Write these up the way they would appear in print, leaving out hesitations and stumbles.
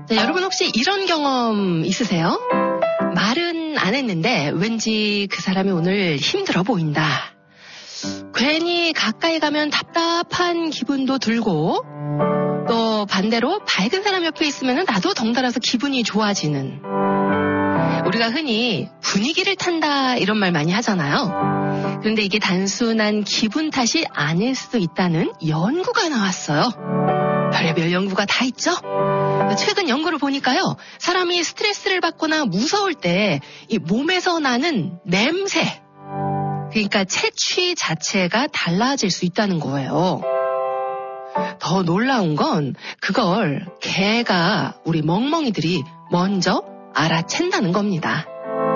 네, 여러분 혹시 이런 경험 있으세요? 말은 안 했는데 왠지 그 사람이 오늘 힘들어 보인다. 괜히 가까이 가면 답답한 기분도 들고 또 반대로 밝은 사람 옆에 있으면 나도 덩달아서 기분이 좋아지는, 우리가 흔히 분위기를 탄다 이런 말 많이 하잖아요. 그런데 이게 단순한 기분 탓이 아닐 수도 있다는 연구가 나왔어요. 별의별 연구가 다 있죠. 최근 연구를 보니까요, 사람이 스트레스를 받거나 무서울 때 이 몸에서 나는 냄새, 그러니까 채취 자체가 달라질 수 있다는 거예요. 더 놀라운 건 그걸 개가, 우리 멍멍이들이 먼저 알아챈다는 겁니다.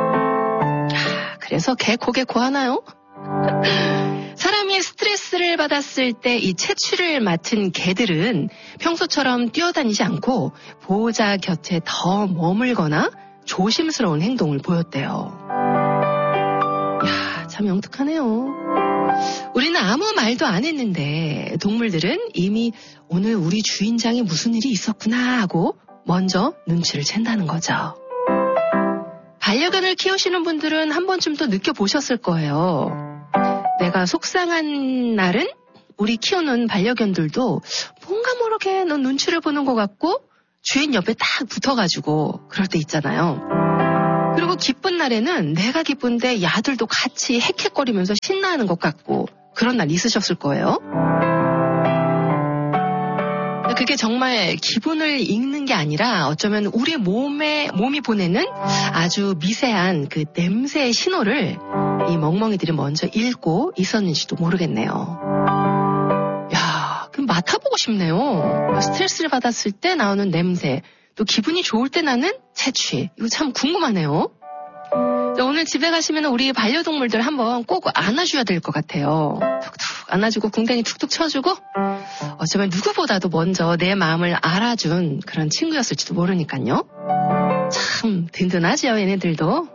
그래서 개 고개 고하나요? 사람이 스트레스를 받았을 때 이 채취를 맡은 개들은 평소처럼 뛰어다니지 않고 보호자 곁에 더 머물거나 조심스러운 행동을 보였대요. 참 영특하네요. 우리는 아무 말도 안 했는데 동물들은 이미 오늘 우리 주인장이 무슨 일이 있었구나 하고 먼저 눈치를 챈다는 거죠. 반려견을 키우시는 분들은 한 번쯤 또 느껴보셨을 거예요. 내가 속상한 날은 우리 키우는 반려견들도 뭔가 모르게 넌 눈치를 보는 것 같고 주인 옆에 딱 붙어가지고 그럴 때 있잖아요. 그리고 기쁜 날에는 내가 기쁜데 야들도 같이 헥헥거리면서 신나하는 것 같고 그런 날 있으셨을 거예요. 그게 정말 기분을 읽는 게 아니라 어쩌면 우리 몸이 보내는 아주 미세한 그 냄새의 신호를 이 멍멍이들이 먼저 읽고 있었는지도 모르겠네요. 그럼 맡아보고 싶네요. 스트레스를 받았을 때 나오는 냄새, 또 기분이 좋을 때 나는 채취. 이거 참 궁금하네요. 오늘 집에 가시면 우리 반려동물들 한번 꼭 안아줘야 될 것 같아요. 툭툭 안아주고 궁뎅이 툭툭 쳐주고, 어쩌면 누구보다도 먼저 내 마음을 알아준 그런 친구였을지도 모르니까요. 참 든든하죠, 얘네들도.